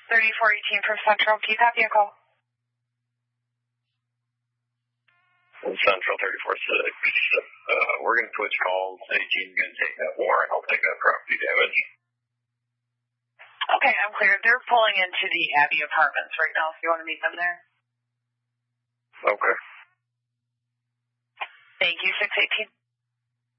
3418 from Central. Can you copy a call? Central 34-6. We're going to switch calls. 18's going to take that warrant. I'll take that property damage. Okay, I'm clear. They're pulling into the Abbey Apartments right now, if you want to meet them there. Okay. Thank you, 618.